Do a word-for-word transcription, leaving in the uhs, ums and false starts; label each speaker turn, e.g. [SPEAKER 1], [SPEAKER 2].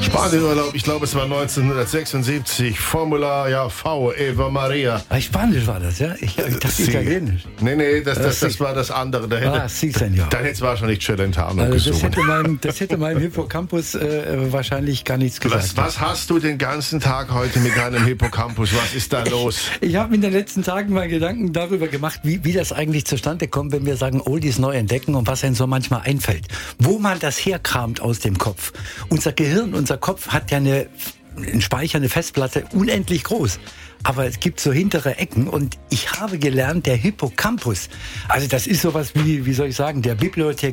[SPEAKER 1] Spanienurlaub, ich glaube, es war neunzehnhundertsechsundsiebzig. Formula, ja, V, Eva Maria.
[SPEAKER 2] Ah, Spanisch war das, ja? Ich, ich dachte
[SPEAKER 1] Sie.
[SPEAKER 2] Italienisch.
[SPEAKER 1] Nee, nee, das, das, das war das andere. Da hätte,
[SPEAKER 2] Ah, sí, Senor.
[SPEAKER 1] Dann hätte es wahrscheinlich Celentano
[SPEAKER 2] Also das,
[SPEAKER 1] gesungen.
[SPEAKER 2] hätte mein, das hätte meinem Hippocampus äh, wahrscheinlich gar nichts gesagt.
[SPEAKER 1] Was, was hast du den ganzen Tag heute mit deinem Hippocampus? Was ist da los?
[SPEAKER 2] Ich habe mir in den letzten Tagen mal Gedanken darüber gemacht, wie, wie das eigentlich zustande kommt, wenn wir sagen, Oldies neu entdecken und was einem so manchmal einfällt. Wo man das herkramt aus dem Kopf. Unser Gehirn, unser Kopf hat ja eine, einen Speicher, eine Festplatte unendlich groß. Aber es gibt so hintere Ecken und ich habe gelernt, der Hippocampus, also das ist sowas wie, wie soll ich sagen, der Bibliothekar